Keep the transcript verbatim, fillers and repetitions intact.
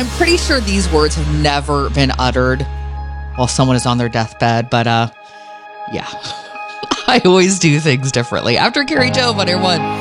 I'm pretty sure these words have never been uttered while someone is on their deathbed, but uh, yeah. I always do things differently. After Carrie Joe on Air One.